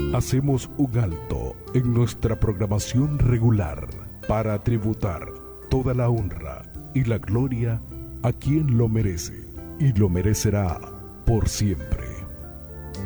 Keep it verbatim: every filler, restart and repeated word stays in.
Hacemos un alto en nuestra programación regular para tributar toda la honra y la gloria a quien lo merece y lo merecerá por siempre.